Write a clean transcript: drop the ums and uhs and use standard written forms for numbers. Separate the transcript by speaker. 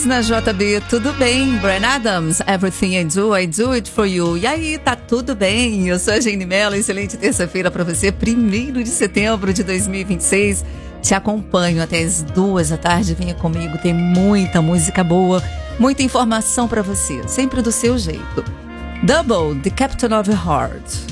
Speaker 1: Na JB, tudo bem? Bryan Adams, Everything I do it for you. E aí, tá tudo bem? Eu sou a Jane Mello, excelente terça-feira pra você, 1º de setembro de 2026. Te acompanho até as 2 da tarde, venha comigo, tem muita música boa, muita informação pra você, sempre do seu jeito. Double, The Captain of Your Heart.